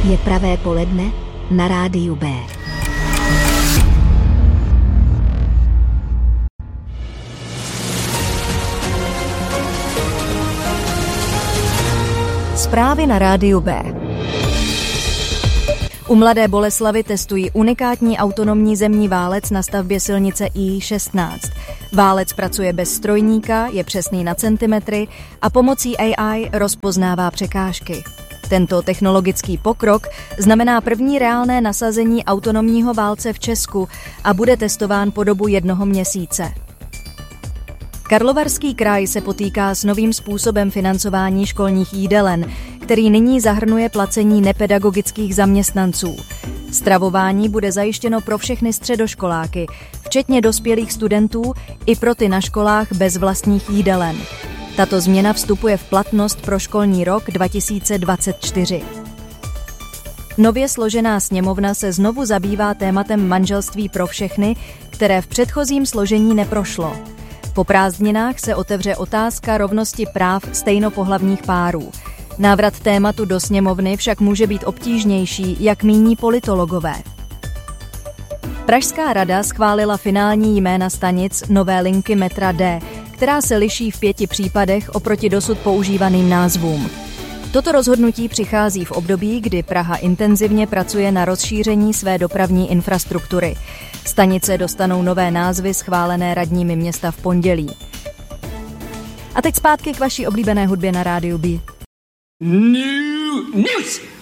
Je pravé poledne na rádiu B. Zprávy na rádiu B. U Mladé Boleslavi testují unikátní autonomní zemní válec na stavbě silnice I16. Válec pracuje bez strojníka, je přesný na centimetry a pomocí AI rozpoznává překážky. Tento technologický pokrok znamená první reálné nasazení autonomního válce v Česku a bude testován po dobu 1 měsíce. Karlovarský kraj se potýká s novým způsobem financování školních jídelen, který nyní zahrnuje placení nepedagogických zaměstnanců. Stravování bude zajištěno pro všechny středoškoláky, včetně dospělých studentů i pro ty na školách bez vlastních jídelen. Tato změna vstupuje v platnost pro školní rok 2024. Nově složená sněmovna se znovu zabývá tématem manželství pro všechny, které v předchozím složení neprošlo. Po prázdninách se otevře otázka rovnosti práv stejnopohlavních párů. Návrat tématu do sněmovny však může být obtížnější, jak míní politologové. Pražská rada schválila finální jména stanic nové linky metra D, která se liší v 5 případech oproti dosud používaným názvům. Toto rozhodnutí přichází v období, kdy Praha intenzivně pracuje na rozšíření své dopravní infrastruktury. Stanice dostanou nové názvy schválené radními města v pondělí. A teď zpátky k vaší oblíbené hudbě na rádiu B. New News!